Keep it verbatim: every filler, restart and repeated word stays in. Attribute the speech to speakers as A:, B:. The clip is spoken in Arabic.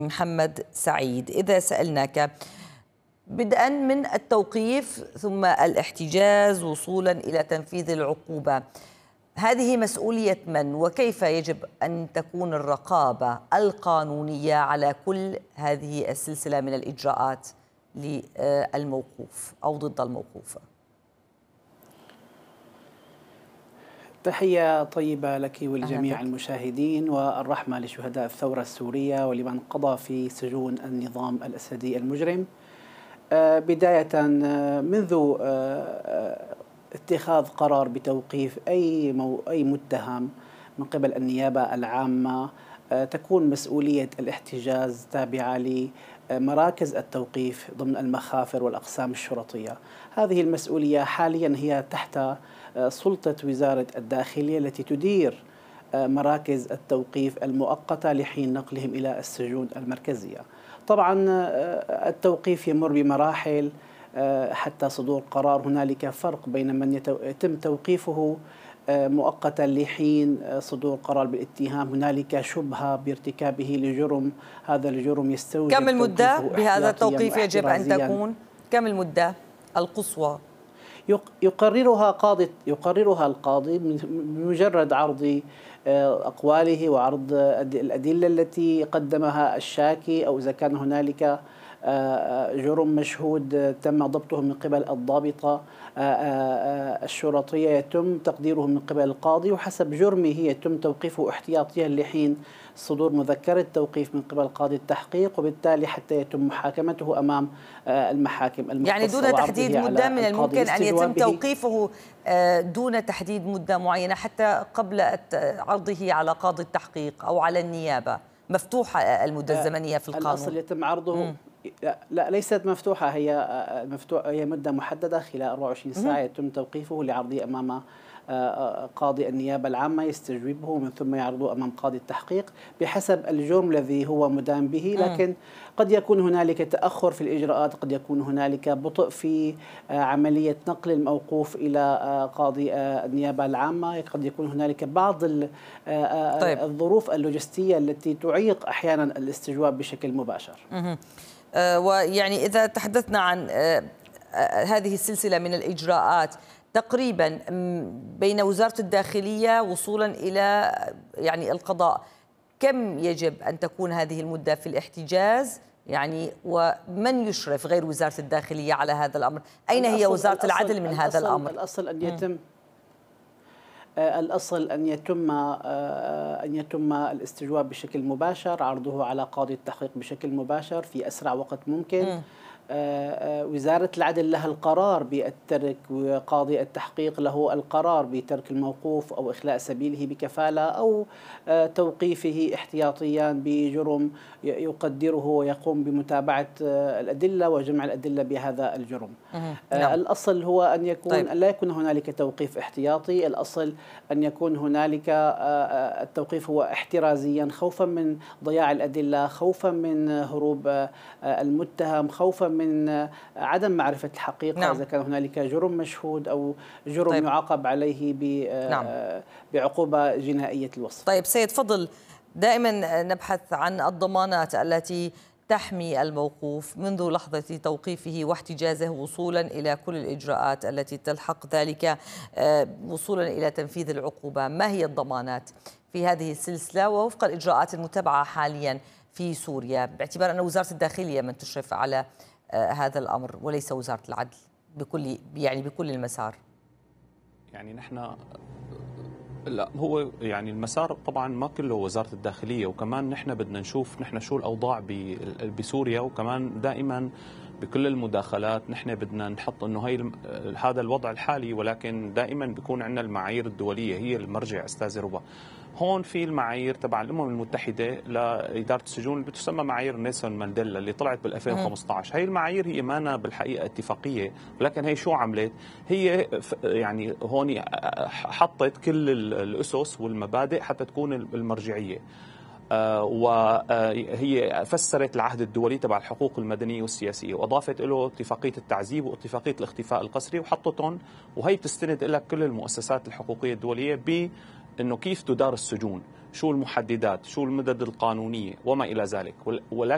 A: محمد سعيد، إذا سألناك بدءا من التوقيف ثم الاحتجاز وصولا إلى تنفيذ العقوبة، هذه مسؤولية من وكيف يجب أن تكون الرقابة القانونية على كل هذه السلسلة من الإجراءات للموقوف أو ضد الموقوف؟
B: تحية طيبة لك ولجميع المشاهدين، والرحمة لشهداء الثورة السورية ولمن قضى في سجون النظام الأسدي المجرم. بداية منذ اتخاذ قرار بتوقيف أي مو أي متهم من قبل النيابة العامة، تكون مسؤولية الاحتجاز تابعة لمراكز التوقيف ضمن المخافر والأقسام الشرطية. هذه المسؤولية حاليا هي تحت سلطة وزارة الداخلية التي تدير مراكز التوقيف المؤقتة لحين نقلهم إلى السجون المركزية. طبعا التوقيف يمر بمراحل حتى صدور قرار. هنالك فرق بين من يتم توقيفه مؤقتا لحين صدور قرار بالاتهام، هنالك شبهة بارتكابه لجرم، هذا الجرم يستوجب
A: كم المدة بهذا التوقيف يجب أن تكون؟ كم المدة القصوى؟
B: يقررها قاضي يقررها القاضي بمجرد عرض أقواله وعرض الأدلة التي قدمها الشاكي، أو إذا كان هنالك جرم مشهود تم ضبطه من قبل الضابطة الشرطية يتم تقديره من قبل القاضي، وحسب جرمه يتم توقيفه احتياطيا لحين صدور مذكرة توقيف من قبل قاضي التحقيق، وبالتالي حتى يتم محاكمته أمام المحاكم المختصة.
A: يعني دون تحديد مدة من الممكن أن يتم توقيفه دون تحديد مدة معينة حتى قبل عرضه على قاضي التحقيق أو على النيابة؟ مفتوحة المدة الزمنية في القانون؟
B: الأصل يتم عرضه م. لا ليست مفتوحة، هي مفتوحة، هي مدة محددة خلال أربعة وعشرين ساعة يتم توقيفه لعرضه أمام قاضي النيابة العامة يستجوبه، ومن ثم يعرضه أمام قاضي التحقيق بحسب الجرم الذي هو مدان به. لكن قد يكون هنالك تأخر في الإجراءات، قد يكون هنالك بطء في عملية نقل الموقوف إلى قاضي النيابة العامة، قد يكون هنالك بعض طيب. الظروف اللوجستية التي تعيق أحيانا الاستجواب بشكل مباشر.
A: آه ويعني إذا تحدثنا عن آه هذه السلسلة من الإجراءات تقريبا بين وزارة الداخلية وصولا إلى يعني القضاء، كم يجب أن تكون هذه المدة في الاحتجاز؟ يعني ومن يشرف غير وزارة الداخلية على هذا الأمر؟ أين هي وزارة العدل من هذا الأمر؟
B: الأصل أن يتم الأصل أن يتم أن يتم الاستجواب بشكل مباشر، عرضه على قاضي التحقيق بشكل مباشر في أسرع وقت ممكن. م. وزارة العدل لها القرار بالترك، وقاضي التحقيق له القرار بترك الموقوف أو إخلاء سبيله بكفالة أو توقيفه احتياطيا بجرم يقدره ويقوم بمتابعة الأدلة وجمع الأدلة بهذا الجرم. نعم. الأصل هو أن يكون طيب. لا يكون هنالك توقيف احتياطي، الأصل أن يكون هنالك التوقيف هو احترازيا، خوفا من ضياع الأدلة، خوفا من هروب المتهم، خوفا من من عدم معرفة الحقيقة. نعم. إذا كان هنالك جرم مشهود أو جرم طيب. يعاقب عليه نعم. بعقوبة جنائية الوصف.
A: طيب سيد فضل، دائما نبحث عن الضمانات التي تحمي الموقوف منذ لحظة توقيفه واحتجازه وصولا إلى كل الإجراءات التي تلحق ذلك وصولا إلى تنفيذ العقوبة. ما هي الضمانات في هذه السلسلة ووفق الإجراءات المتبعة حاليا في سوريا، باعتبار أن وزارة الداخلية من تشرف على هذا الأمر وليس وزارة العدل بكل يعني بكل المسار؟
C: يعني نحن لا هو يعني المسار طبعا ما كله وزارة الداخلية، وكمان نحن بدنا نشوف نحن شو الأوضاع بسوريا، وكمان دائما بكل المداخلات نحن بدنا نحط انه هي هذا الوضع الحالي، ولكن دائما بيكون عندنا المعايير الدولية هي المرجع. استاذ ربا، هون في المعايير تبع الامم المتحده لاداره السجون اللي بتسمى معايير نيلسون مانديلا اللي طلعت بال ألفين وخمسة عشر. هي المعايير هي مانا بالحقيقه اتفاقيه، ولكن هي شو عملت؟ هي يعني هون حطت كل الاسس والمبادئ حتى تكون المرجعيه. آه وهي فسرت العهد الدولي تبع الحقوق المدنيه والسياسيه، واضافت له اتفاقيه التعذيب واتفاقيه الاختفاء القسري وحطتهم، وهي بتستند لك كل المؤسسات الحقوقيه الدوليه ب انه كيف تدار السجون، شو المحددات، شو المدد القانونيه وما الى ذلك. ولكن